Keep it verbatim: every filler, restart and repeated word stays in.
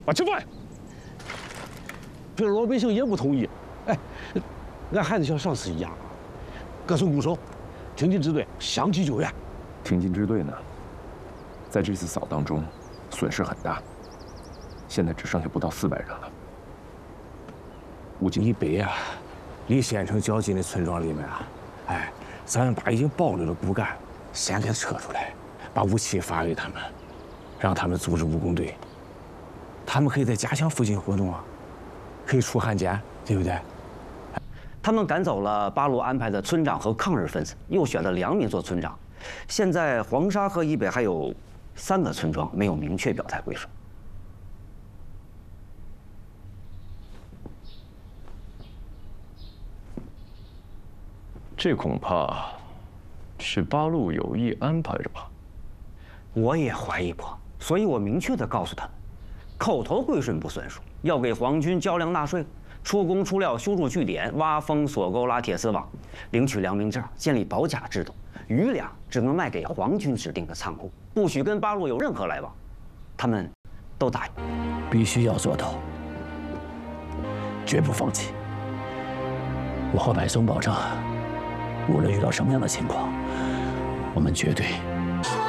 把吃饭。这老百姓也不同意。哎，俺孩子像上次一样，各村固守，挺进支队，相继救援。 挺进支队呢，在这次扫荡中损失很大，现在只剩下不到四百人了。 武警以北啊，离县城较近的村庄里面啊，哎，咱把已经暴露的骨干先给他撤出来，把武器发给他们，让他们组织武工队。他们可以在家乡附近活动啊，可以出汉奸，对不对？ 他们赶走了八路安排的村长和抗日分子，又选了良民做村长。现在黄沙河以北还有三个村庄没有明确表态归属。 这恐怕是八路有意安排的吧？ 我也怀疑过，所以我明确地告诉他们，口头归顺不算数，要给皇军交粮纳税，出工出料，修筑据点，挖封锁沟，拉铁丝网，领取良民证，建立保甲制度。余粮只能卖给皇军指定的仓库，不许跟八路有任何来往。他们都答应， 必须要做到，绝不放弃。我和百松保证，无论遇到什么样的情况，我们绝对